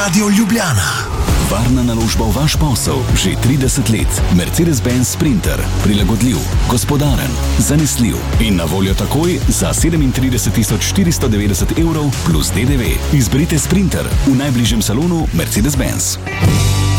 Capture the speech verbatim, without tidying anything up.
Radio Ljubljana. Varna naložba v vaš posel že trideset let. Mercedes-Benz Sprinter. Prilagodljiv, gospodaren, zanesljiv in na voljo takoj za sedemintrideset tisoč štiristo devetdeset evrov plus D D V. Izberite Sprinter v najbližjem salonu Mercedes-Benz.